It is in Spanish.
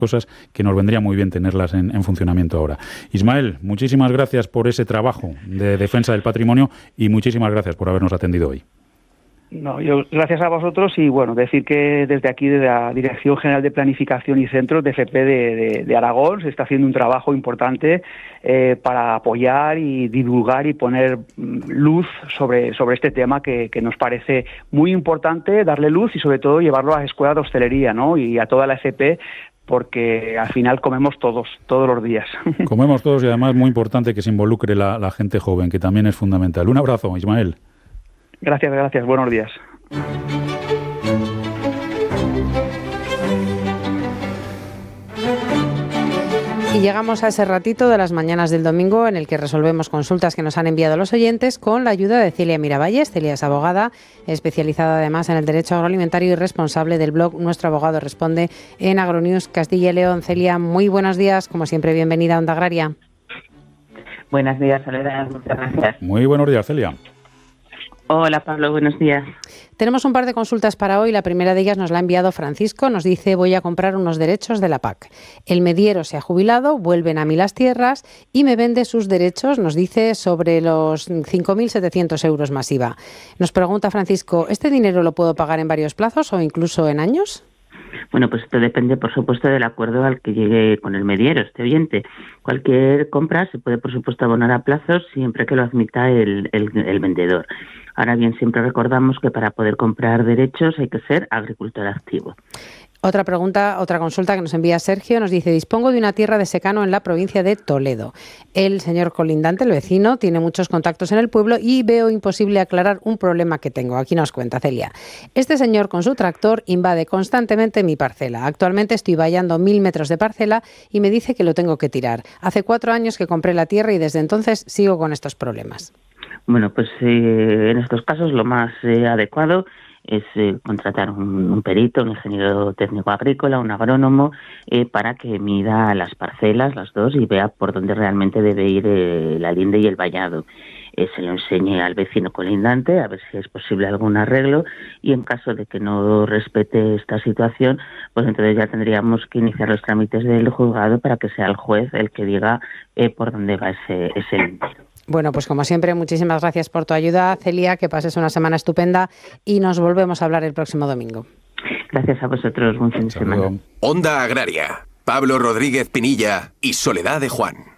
cosas que nos vendría muy bien tenerlas en funcionamiento ahora. Ismael, muchísimas gracias por ese trabajo de defensa del patrimonio y muchísimas gracias por habernos atendido hoy. No, gracias a vosotros y bueno, decir que desde aquí, desde la Dirección General de Planificación y Centros de FP de Aragón, se está haciendo un trabajo importante para apoyar y divulgar y poner luz sobre este tema que nos parece muy importante, darle luz y sobre todo llevarlo a las escuelas de hostelería, ¿no? Y a toda la FP, porque al final comemos todos los días. Comemos todos y además muy importante que se involucre la gente joven, que también es fundamental. Un abrazo, Ismael. Gracias. Buenos días. Y llegamos a ese ratito de las mañanas del domingo en el que resolvemos consultas que nos han enviado los oyentes con la ayuda de Celia Miravalles. Celia es abogada, especializada además en el derecho agroalimentario y responsable del blog Nuestro Abogado Responde en Agronews Castilla y León. Celia, muy buenos días. Como siempre, bienvenida a Onda Agraria. Buenos días, Soledad. Muchas gracias. Muy buenos días, Celia. Hola, Pablo. Buenos días. Tenemos un par de consultas para hoy. La primera de ellas nos la ha enviado Francisco. Nos dice: voy a comprar unos derechos de la PAC. El mediero se ha jubilado, vuelven a mí las tierras y me vende sus derechos, nos dice, sobre los 5.700 euros más IVA. Nos pregunta Francisco: ¿este dinero lo puedo pagar en varios plazos o incluso en años? Bueno, pues esto depende, por supuesto, del acuerdo al que llegue con el mediero, este oyente. Cualquier compra se puede, por supuesto, abonar a plazos siempre que lo admita el vendedor. Ahora bien, siempre recordamos que para poder comprar derechos hay que ser agricultor activo. Otra consulta que nos envía Sergio, nos dice: dispongo de una tierra de secano en la provincia de Toledo. El señor colindante, el vecino, tiene muchos contactos en el pueblo y veo imposible aclarar un problema que tengo. Aquí nos cuenta Celia. Este señor con su tractor invade constantemente mi parcela. Actualmente estoy vallando 1.000 metros de parcela y me dice que lo tengo que tirar. Hace 4 años que compré la tierra y desde entonces sigo con estos problemas. Bueno, pues en estos casos lo más adecuado es contratar un perito, un ingeniero técnico agrícola, un agrónomo, para que mida las parcelas, las dos, y vea por dónde realmente debe ir la linde y el vallado. Se lo enseñe al vecino colindante a ver si es posible algún arreglo, y en caso de que no respete esta situación, pues entonces ya tendríamos que iniciar los trámites del juzgado para que sea el juez el que diga por dónde va ese lindero. Bueno, pues como siempre, muchísimas gracias por tu ayuda, Celia, que pases una semana estupenda y nos volvemos a hablar el próximo domingo. Gracias a vosotros, buen fin de semana. Onda Agraria, Pablo Rodríguez Pinilla y Soledad de Juan.